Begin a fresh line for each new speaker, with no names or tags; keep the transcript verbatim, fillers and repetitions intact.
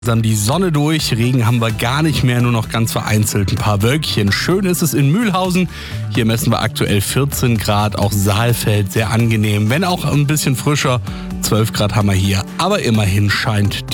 Dann die Sonne durch, Regen haben wir gar nicht mehr, nur noch ganz vereinzelt ein paar Wölkchen. Schön ist es in Mühlhausen, hier messen wir aktuell vierzehn Grad, auch Saalfeld sehr angenehm, wenn auch ein bisschen frischer, zwölf Grad haben wir hier, aber immerhin scheint